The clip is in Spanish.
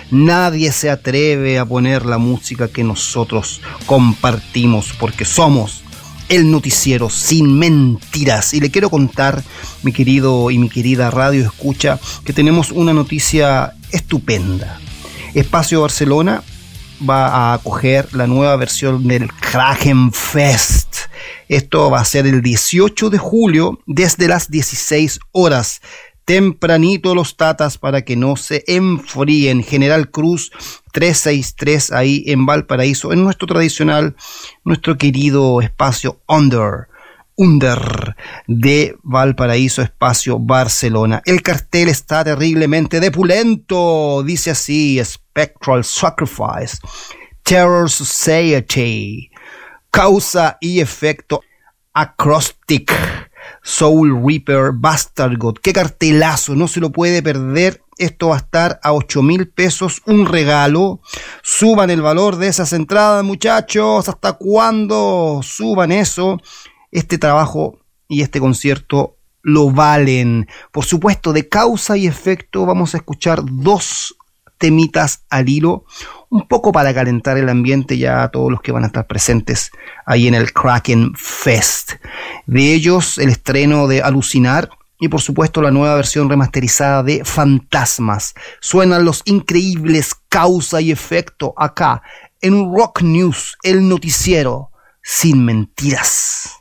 Nadie se atreve a poner la música que nosotros compartimos, porque somos el noticiero sin mentiras. Y le quiero contar, mi querido y mi querida radio escucha, que tenemos una noticia estupenda. Espacio Barcelona va a acoger la nueva versión del Kraken Fest. Esto va a ser el 18 de julio desde las 16 horas. Tempranito los tatas para que no se enfríen. General Cruz 363 ahí en Valparaíso, en nuestro tradicional, nuestro querido espacio Under de Valparaíso, espacio Barcelona. El cartel está terriblemente depulento, dice así: Spectral Sacrifice, Terror Society, Causa y Efecto, Acrostic, Soul Reaper, Bastard God. Qué cartelazo, no se lo puede perder. Esto va a estar a 8,000 pesos, un regalo. Suban el valor de esas entradas, muchachos. ¿Hasta cuándo? Suban eso. Este trabajo y este concierto lo valen. Por supuesto, de Causa y Efecto vamos a escuchar 2 temitas al hilo, un poco para calentar el ambiente ya a todos los que van a estar presentes ahí en el Kraken Fest. De ellos, el estreno de Alucinar y por supuesto la nueva versión remasterizada de Fantasmas. Suenan los increíbles Causa y Efecto acá en Rock News, el noticiero sin mentiras.